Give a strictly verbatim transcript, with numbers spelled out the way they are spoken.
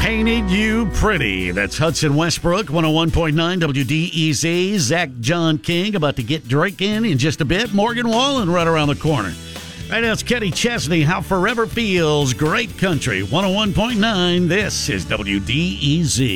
Painted You Pretty. That's Hudson Westbrook, one oh one point nine W D E Z. Zach John King about to get drinking in just a bit. Morgan Wallen right around the corner. Right now it's Kenny Chesney, How Forever Feels. Great country, one oh one point nine. This is W D E Z.